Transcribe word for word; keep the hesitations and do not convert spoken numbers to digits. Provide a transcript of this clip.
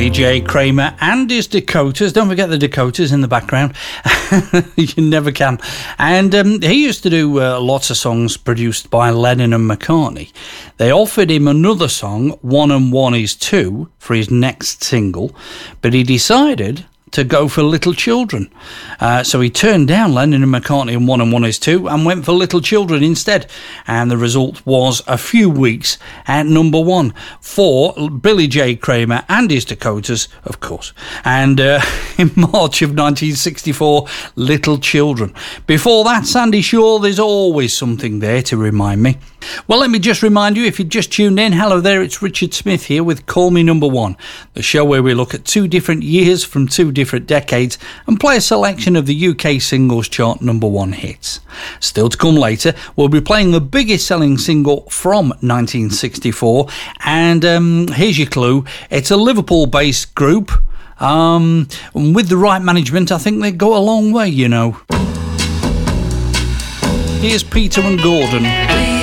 Billy J. Kramer and his Dakotas. Don't forget the Dakotas in the background. You never can. And um, he used to do uh, lots of songs produced by Lennon and McCartney. They offered him another song, One and One is Two, for his next single, but he decided to go for Little Children. Uh, so he turned down Lennon and McCartney and One and One is Two and went for Little Children instead. And the result was a few weeks at number one for Billy J. Kramer and his Dakotas, of course. And uh, in March of nineteen sixty-four, Little Children. Before that, Sandy Shaw, There's Always Something There to Remind Me. Well, let me just remind you, if you just tuned in, hello there, it's Richard Smith here with Call Me Number One, the show where we look at two different years from two different decades and play a selection of the U K singles chart number one hits. Still to come later, we'll be playing the biggest selling single from nineteen sixty-four, and um, here's your clue, it's a Liverpool-based group. Um, with the right management, I think they go a long way, you know. Here's Peter and Gordon.